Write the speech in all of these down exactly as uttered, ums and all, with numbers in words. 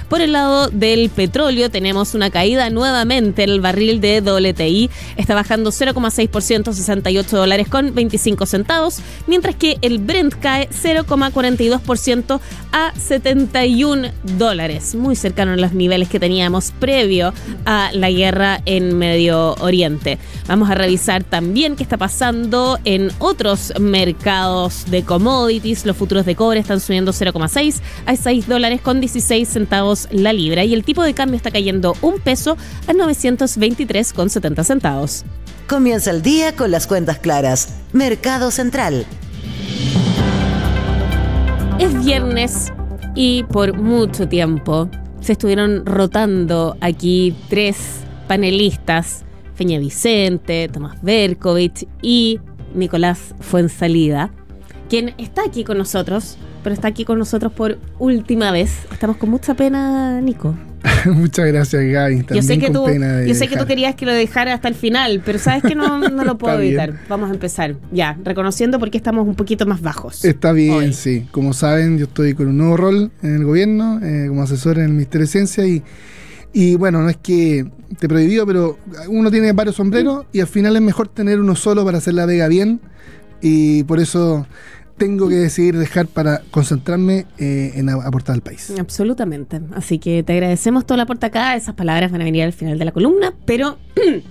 Por el lado del petróleo tenemos una caída nuevamente. El barril de W T I está bajando cero coma seis por ciento, sesenta y ocho dólares con veinticinco centavos, mientras que el Brent cae cero coma cuarenta y dos por ciento a setenta y un dólares, muy cercano a los niveles que teníamos previo a la guerra en Medio Oriente. Vamos a revisar también qué está pasando en otros mercados de commodities. Los futuros de cobre están subiendo cero coma seis a seis dólares con dieciséis centavos la libra y el tipo de cambio está cayendo un peso a novecientos veintitrés con setenta centavos. Comienza el día con las cuentas claras. Mercado Central. Es viernes y por mucho tiempo se estuvieron rotando aquí tres panelistas, Feña Vicente, Tomás Berkovich y Nicolás Fuenzalida, quien está aquí con nosotros, pero está aquí con nosotros por última vez. Estamos con mucha pena, Nico. Muchas gracias, Gaby. Yo sé, que tú, de yo sé que tú querías que lo dejara hasta el final, pero sabes que no, no lo puedo evitar. Bien. Vamos a empezar ya, reconociendo por qué estamos un poquito más bajos. Está bien, hoy. Sí. Como saben, yo estoy con un nuevo rol en el gobierno, eh, como asesor en el Ministerio de Ciencia y, y bueno, no es que te prohibido, pero uno tiene varios sombreros y al final es mejor tener uno solo para hacer la vega bien y por eso tengo que decidir dejar para concentrarme eh, en aportar al país. Absolutamente. Así que te agradecemos todo el aporte acá. Esas palabras van a venir al final de la columna, pero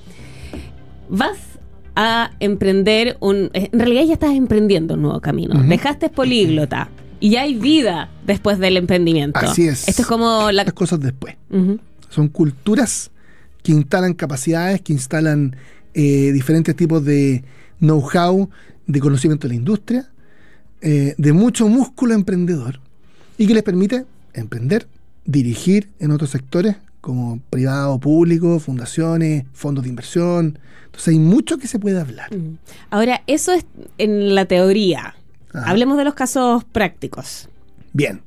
vas a emprender un... En realidad ya estás emprendiendo un nuevo camino. Uh-huh. Dejaste políglota y ya hay vida después del emprendimiento. Así es. Esto es como la... Las cosas después. Uh-huh. Son culturas que instalan capacidades, que instalan eh, diferentes tipos de know-how, de conocimiento de la industria, Eh, de mucho músculo emprendedor y que les permite emprender, dirigir en otros sectores como privado, público, fundaciones, fondos de inversión. Entonces hay mucho que se puede hablar. Ahora, eso es en la teoría. Ajá. Hablemos de los casos prácticos. Bien.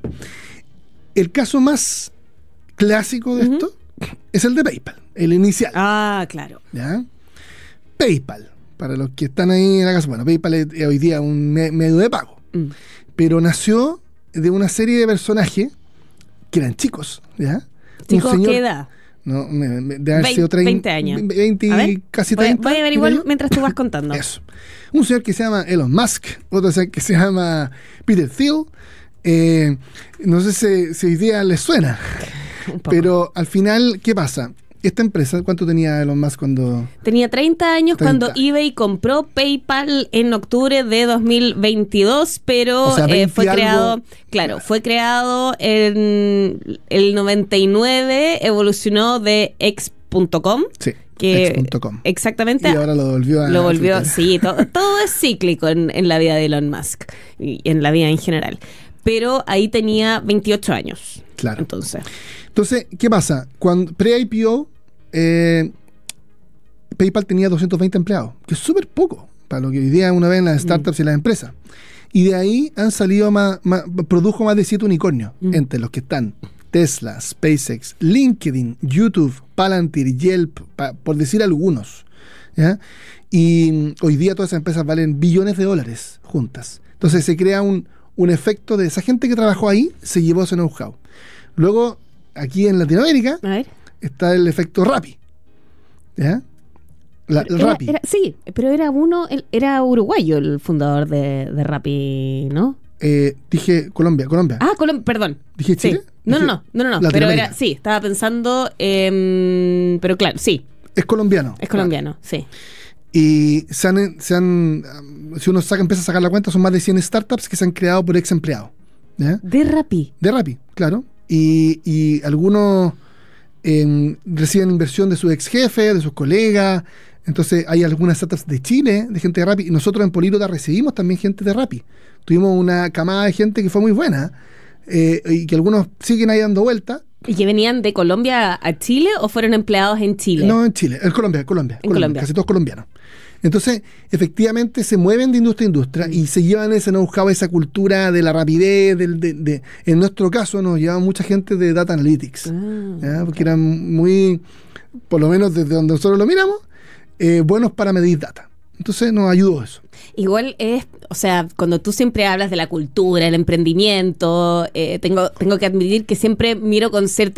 El caso más clásico de uh-huh. esto es el de PayPal, el inicial. Ah, claro. ¿Ya? PayPal, para los que están ahí en la casa, bueno, PayPal es, es hoy día un me- medio de pago. Mm. Pero nació de una serie de personajes que eran chicos, ¿ya? ¿Chicos qué edad? No, me, me, de haber sido treinta, veinte años. veinte, ver, casi treinta. Voy a averiguar mientras tú vas contando. Eso. Un señor que se llama Elon Musk, otro que se llama Peter Thiel. Eh, no sé si, si hoy día les suena. Pero al final, ¿qué pasa? Esta empresa, ¿cuánto tenía Elon Musk cuando...? Tenía treinta años treinta. Cuando eBay compró PayPal en octubre de dos mil veintidós, pero o sea, eh, fue creado, algo... claro, fue creado en el noventa y nueve, evolucionó de ex punto com. Sí, que ex punto com. Exactamente. Y ahora lo volvió a... Lo volvió, sí, todo, todo es cíclico en, en la vida de Elon Musk y en la vida en general. Pero ahí tenía veintiocho años. Claro. Entonces... Entonces, ¿qué pasa? Cuando pre-I P O, eh, PayPal tenía doscientos veinte empleados, que es súper poco para lo que hoy día uno ve en las startups mm. y las empresas. Y de ahí han salido más, más produjo más de siete unicornios, mm. entre los que están Tesla, SpaceX, LinkedIn, YouTube, Palantir, Yelp, pa, por decir algunos. ¿Ya? Y hoy día todas esas empresas valen billones de dólares juntas. Entonces se crea un, un efecto de esa gente que trabajó ahí, se llevó ese know-how. Luego, aquí en Latinoamérica, está el efecto Rappi. ¿Ya? La, el era, Rappi. Era, sí, pero era uno, era uruguayo el fundador de, de Rappi, ¿no? Eh, dije Colombia, Colombia. Ah, Colombia, perdón. ¿Dije Chile? Sí. No, dije, no, no, no, no, no. Pero era, sí, estaba pensando, eh, pero claro, sí. Es colombiano. Es colombiano, claro. Sí. Y se han, se han, si uno saca, empieza a sacar la cuenta, son más de cien startups que se han creado por ex empleados. ¿Ya? De Rappi. De Rappi, claro. Y, y algunos eh, reciben inversión de sus ex jefes, de sus colegas. Entonces hay algunas startups de Chile, de gente de Rappi. Y nosotros en Políglota recibimos también gente de Rappi. Tuvimos una camada de gente que fue muy buena eh, y que algunos siguen ahí dando vueltas. ¿Y que venían de Colombia a Chile o fueron empleados en Chile? No, en Chile, en Colombia, Colombia, en Colombia, Colombia. Casi todos colombianos. Entonces, efectivamente, se mueven de industria a industria mm. y se llevan ese know-how, esa cultura de la rapidez. Del, de, de, en nuestro caso, nos llevaba mucha gente de Data Analytics, ah, ¿ya? Porque eran muy, por lo menos desde donde nosotros lo miramos, eh, buenos para medir data. Entonces, nos ayudó eso. Igual es, o sea, cuando tú siempre hablas de la cultura, el emprendimiento, eh, tengo, tengo que admitir que siempre miro con cierta